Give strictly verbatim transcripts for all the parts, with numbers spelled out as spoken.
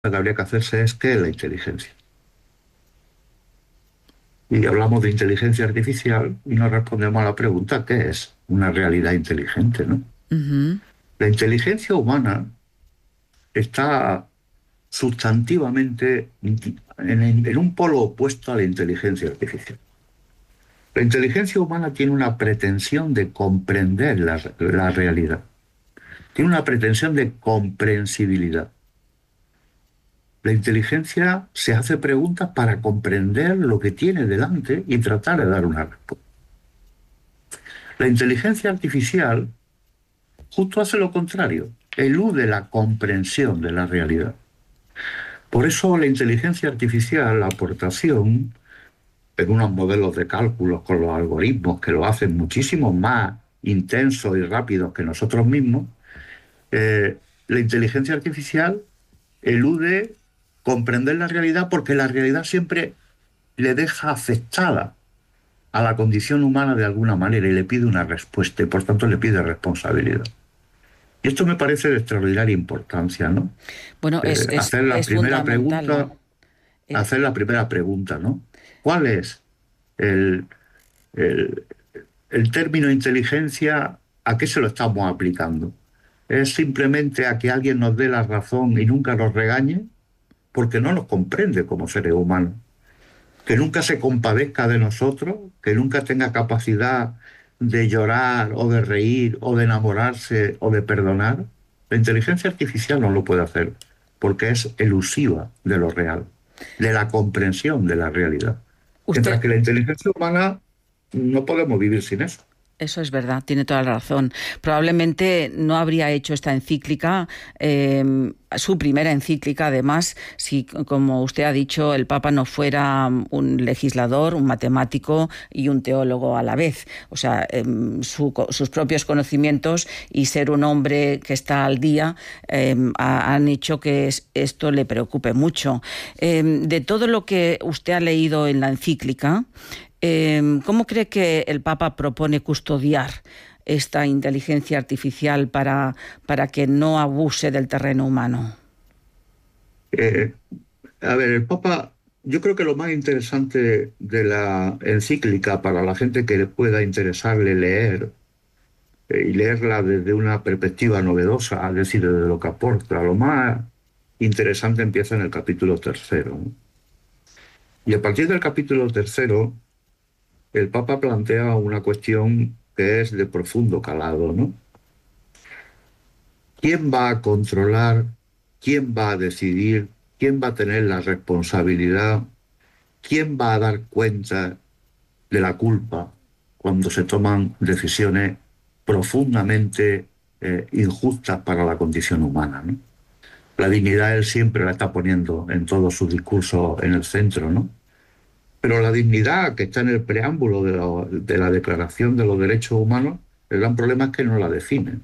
que habría que hacerse es ¿qué es la inteligencia? Y hablamos de inteligencia artificial y no respondemos a la pregunta ¿qué es una realidad inteligente, ¿no? Ujú. La inteligencia humana está sustantivamente en, en un polo opuesto a la inteligencia artificial. La inteligencia humana tiene una pretensión de comprender la, la realidad, tiene una pretensión de comprensibilidad. La inteligencia se hace preguntas para comprender lo que tiene delante y tratar de dar una respuesta. La inteligencia artificial justo hace lo contrario, elude la comprensión de la realidad. Por eso la inteligencia artificial, la aportación en unos modelos de cálculos con los algoritmos que lo hacen muchísimo más intensos y rápidos que nosotros mismos, eh, la inteligencia artificial elude comprender la realidad porque la realidad siempre le deja afectada a la condición humana de alguna manera y le pide una respuesta y por tanto le pide responsabilidad. Y esto me parece de extraordinaria importancia, ¿no? Bueno, Eh, es, es, hacer la es primera fundamental. pregunta, Eh, hacer la primera pregunta, ¿no? ¿Cuál es el, el, el término inteligencia? ¿A qué se lo estamos aplicando? ¿Es simplemente a que alguien nos dé la razón y nunca nos regañe? Porque no nos comprende como seres humanos. Que nunca se compadezca de nosotros, que nunca tenga capacidad de llorar o de reír o de enamorarse o de perdonar. La inteligencia artificial no lo puede hacer porque es elusiva de lo real, de la comprensión de la realidad. Mientras usted, que la inteligencia humana no podemos vivir sin eso. Eso es verdad, tiene toda la razón. Probablemente no habría hecho esta encíclica, eh, su primera encíclica, además, si, como usted ha dicho, el Papa no fuera un legislador, un matemático y un teólogo a la vez. O sea, eh, su, sus propios conocimientos y ser un hombre que está al día eh, ha, han hecho que es, esto le preocupe mucho. Eh, de todo lo que usted ha leído en la encíclica, ¿cómo cree que el Papa propone custodiar esta inteligencia artificial para, para que no abuse del terreno humano? Eh, a ver, el Papa, yo creo que lo más interesante de la encíclica para la gente que pueda interesarle leer eh, y leerla desde una perspectiva novedosa, es decir, desde lo que aporta. Lo más interesante empieza en el capítulo tercero, ¿no? Y a partir del capítulo tercero, el Papa plantea una cuestión que es de profundo calado, ¿no? ¿Quién va a controlar? ¿Quién va a decidir? ¿Quién va a tener la responsabilidad? ¿Quién va a dar cuenta de la culpa cuando se toman decisiones profundamente eh, injustas para la condición humana, ¿no? La dignidad él siempre la está poniendo en todos sus discursos en el centro, ¿no? Pero la dignidad que está en el preámbulo de, lo, de la Declaración de los Derechos Humanos, el gran problema es que no la definen.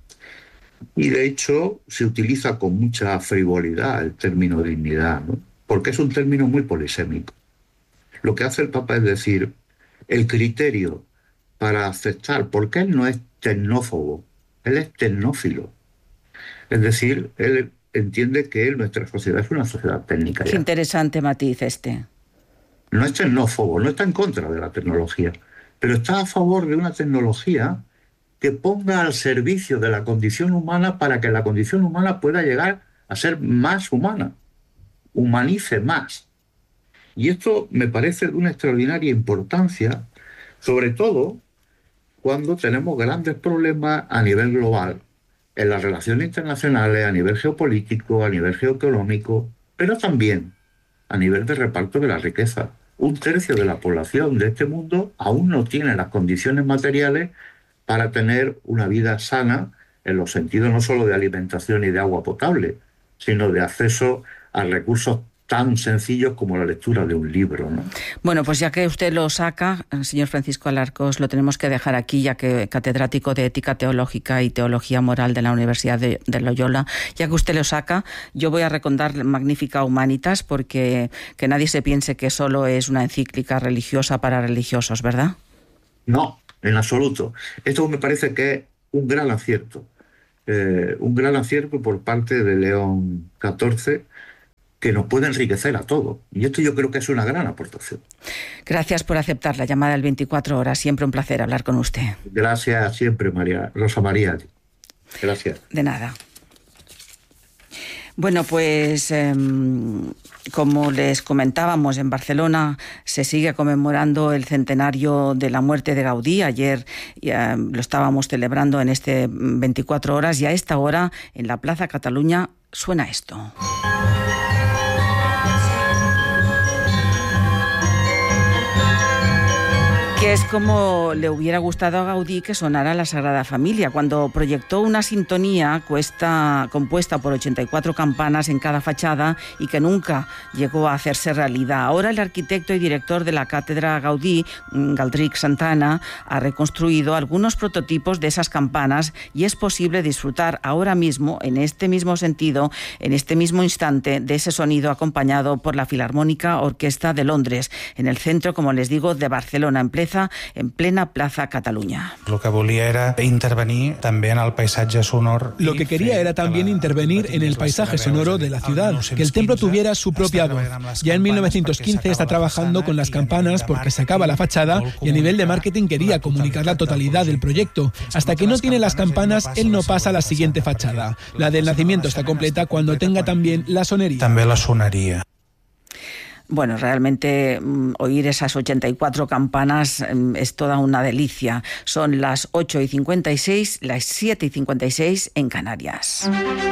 Y de hecho se utiliza con mucha frivolidad el término dignidad, ¿no? Porque es un término muy polisémico. Lo que hace el Papa es decir, el criterio para aceptar, porque él no es tecnófobo, él es tecnófilo. Es decir, él entiende que nuestra sociedad es una sociedad técnica Qué ya. interesante matiz este. No es tecnófobo, no está en contra de la tecnología, pero está a favor de una tecnología que ponga al servicio de la condición humana para que la condición humana pueda llegar a ser más humana, humanice más. Y esto me parece de una extraordinaria importancia, sobre todo cuando tenemos grandes problemas a nivel global, en las relaciones internacionales, a nivel geopolítico, a nivel geoeconómico, pero también a nivel de reparto de la riqueza. Un tercio de la población de este mundo aún no tiene las condiciones materiales para tener una vida sana en los sentidos no solo de alimentación y de agua potable, sino de acceso a recursos tan sencillos como la lectura de un libro, ¿no? Bueno, pues ya que usted lo saca, señor Francisco Alarcos, lo tenemos que dejar aquí, ya que catedrático de Ética Teológica y Teología Moral de la Universidad de, de Loyola, ya que usted lo saca, yo voy a recordar Magnificat Humanitas, porque que nadie se piense que solo es una encíclica religiosa para religiosos, ¿verdad? No, en absoluto. Esto me parece que es un gran acierto. Eh, un gran acierto por parte de León catorce, que nos puede enriquecer a todos. Y esto yo creo que es una gran aportación. Gracias por aceptar la llamada del veinticuatro horas. Siempre un placer hablar con usted. Gracias siempre, María Rosa María. Gracias. De nada. Bueno, pues eh, como les comentábamos, en Barcelona se sigue conmemorando el centenario de la muerte de Gaudí. Ayer eh, lo estábamos celebrando en este veinticuatro horas y a esta hora en la Plaza Cataluña suena esto. Que es como le hubiera gustado a Gaudí que sonara la Sagrada Familia, cuando proyectó una sintonía cuesta, compuesta por ochenta y cuatro campanas en cada fachada y que nunca llegó a hacerse realidad. Ahora el arquitecto y director de la Cátedra Gaudí, Galdric Santana, ha reconstruido algunos prototipos de esas campanas y es posible disfrutar ahora mismo, en este mismo sentido, en este mismo instante, de ese sonido acompañado por la Filarmónica Orquesta de Londres, en el centro, como les digo, de Barcelona, en plena en plena Plaza Catalunya. Lo que volia era intervenir también en el paisaje sonoro. Lo que quería era también intervenir en el paisaje sonoro de la ciudad, que el templo tuviera su propia voz. Ya en mil novecientos quince está trabajando con las campanas porque sacaba la fachada y a nivel de marketing quería comunicar la totalidad del proyecto. Hasta que no tiene las campanas, él no pasa a la siguiente fachada. La del nacimiento está completa cuando tenga también la sonería. También la sonería. Bueno, realmente mm, oír esas ochenta y cuatro campanas mm, es toda una delicia. Son las ocho y cincuenta y seis, las siete y cincuenta y seis en Canarias.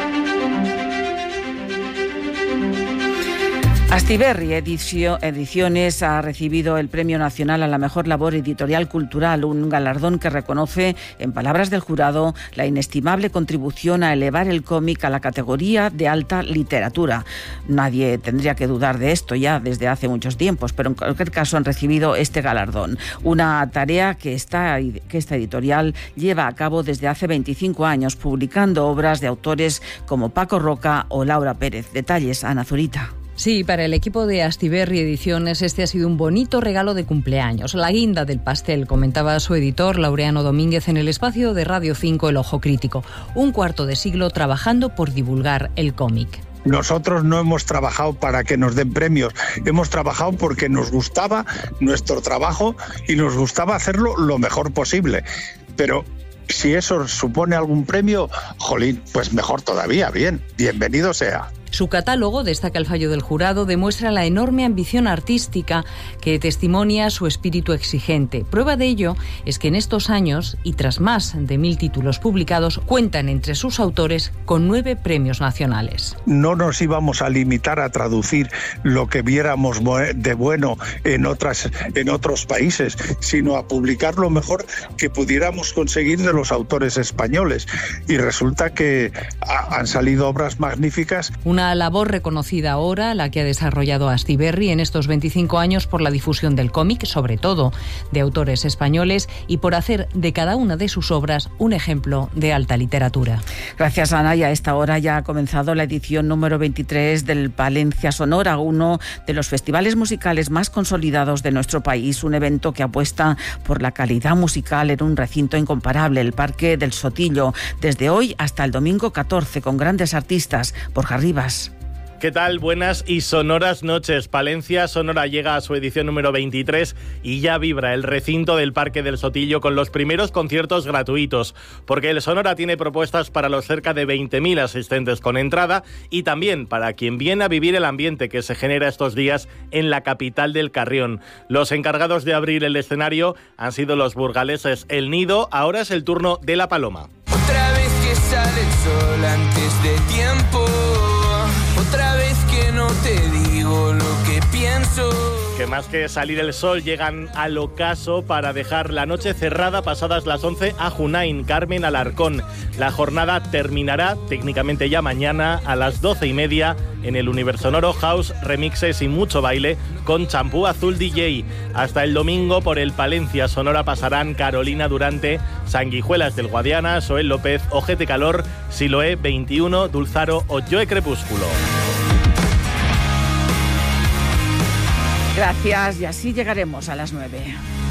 Astiberri Ediciones ha recibido el Premio Nacional a la Mejor Labor Editorial Cultural, un galardón que reconoce, en palabras del jurado, la inestimable contribución a elevar el cómic a la categoría de alta literatura. Nadie tendría que dudar de esto ya desde hace muchos tiempos, pero en cualquier caso han recibido este galardón. Una tarea que esta, que esta editorial lleva a cabo desde hace veinticinco años, publicando obras de autores como Paco Roca o Laura Pérez. Detalles, Ana Zurita. Sí, para el equipo de Astiberri Ediciones este ha sido un bonito regalo de cumpleaños, la guinda del pastel, comentaba su editor Laureano Domínguez en el espacio de Radio cinco El Ojo Crítico. Un cuarto de siglo trabajando por divulgar el cómic. Nosotros no hemos trabajado para que nos den premios, hemos trabajado porque nos gustaba nuestro trabajo y nos gustaba hacerlo lo mejor posible. Pero si eso supone algún premio, jolín, pues mejor todavía, bien, bienvenido sea. Su catálogo, destaca el fallo del jurado, demuestra la enorme ambición artística que testimonia su espíritu exigente. Prueba de ello es que en estos años, y tras más de mil títulos publicados, cuentan entre sus autores con nueve premios nacionales. No nos íbamos a limitar a traducir lo que viéramos de bueno en, otras, en otros países, sino a publicar lo mejor que pudiéramos conseguir de los autores españoles. Y resulta que ha, han salido obras magníficas. Una Una labor reconocida ahora, la que ha desarrollado Astiberri en estos veinticinco años por la difusión del cómic, sobre todo de autores españoles, y por hacer de cada una de sus obras un ejemplo de alta literatura. Gracias, Ana. Y a esta hora ya ha comenzado la edición número veintitrés del Palencia Sonora, uno de los festivales musicales más consolidados de nuestro país, un evento que apuesta por la calidad musical en un recinto incomparable, el Parque del Sotillo, desde hoy hasta el domingo catorce, con grandes artistas. Borja Rivas. ¿Qué tal? Buenas y sonoras noches. Palencia Sonora llega a su edición número veintitrés y ya vibra el recinto del Parque del Sotillo con los primeros conciertos gratuitos, porque el Sonora tiene propuestas para los cerca de veinte mil asistentes con entrada y también para quien viene a vivir el ambiente que se genera estos días en la capital del Carrión. Los encargados de abrir el escenario han sido los burgaleses El Nido. Ahora es el turno de La Paloma. Otra vez que sale el sol antes de tiempo. Otra vez que no te digo lo que pienso. Que más que salir el sol, llegan al ocaso para dejar la noche cerrada pasadas las once a Junain, Carmen Alarcón. La jornada terminará técnicamente ya mañana a las doce y media en el Universonoro, house, remixes y mucho baile con Champú Azul D J. Hasta el domingo por el Palencia Sonora pasarán Carolina Durante, Sanguijuelas del Guadiana, Soel López, Ojete Calor, Siloé veintiuno, Dulzaro o Joe Crepúsculo. Gracias, y así llegaremos a las nueve.